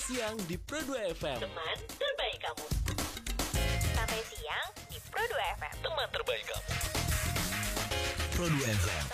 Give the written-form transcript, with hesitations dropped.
siang di Pro2 FM. Teman terbaik kamu. Sampai siang di Pro2 FM. Teman terbaik kamu. Pro2 FM.